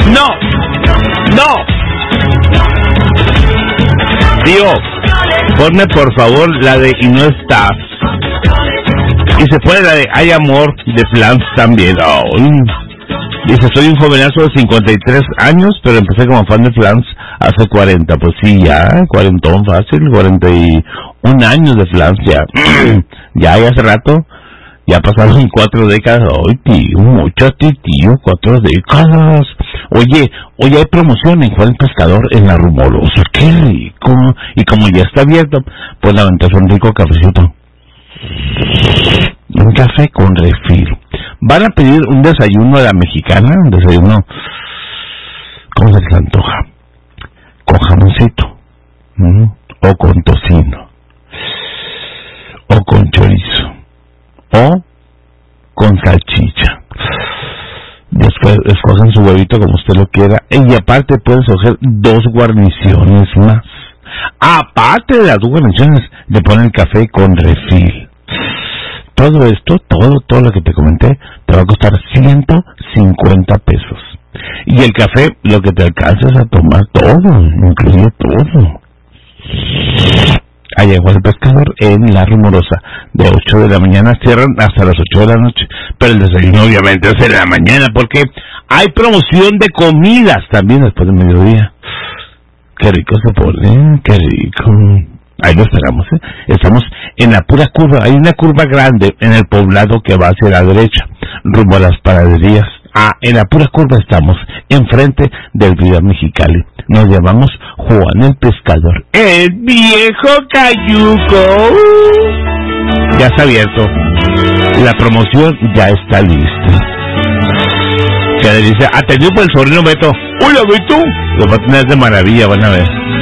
No. Tío, ponme por favor la de Y no estás. Y se puede la de Hay amor de Flans también. Dice, soy un jovenazo de 53 años, pero empecé como fan de Flans hace 40. Pues sí, ya, cuarentón fácil, 41 años de Flans ya. Ya hace rato, ya pasaron 4 décadas. Ay, tío, mucho tío, 4 décadas. Oye, hay promoción en Juan el Pescador en La Rumorosa. Qué rico. Y como ya está abierto, pues la venta es un rico cafecito. Un café con refil. Van a pedir un desayuno de la mexicana, un desayuno, ¿cómo se les antoja? Con jamoncito, o con tocino, o con chorizo, o con salchicha. Después escogen su huevito como usted lo quiera, y aparte pueden escoger 2 guarniciones más. Aparte de las 2 guarniciones, le ponen el café con refil. Todo esto, todo lo que te comenté, te va a costar 150 pesos. Y el café, lo que te alcanzas a tomar, todo, incluye todo. Allá en Juan el Pescador, en La Rumorosa, de 8 de la mañana, cierran hasta las 8 de la noche. Pero el desayuno obviamente es en la mañana, porque hay promoción de comidas también después del mediodía. Qué rico se pone, qué rico. Ahí lo esperamos, ¿eh? Estamos en la pura curva. Hay una curva grande en el poblado que va hacia la derecha, rumbo a las panaderías. En la pura curva estamos, enfrente del Río Mexicali. Nos llamamos Juan el Pescador. ¡El viejo cayuco! Ya está abierto. La promoción ya está lista. Que le dice, atendido por el sobrino Beto. ¡Hola, Beto! Lo va a tener de maravilla, van a ver.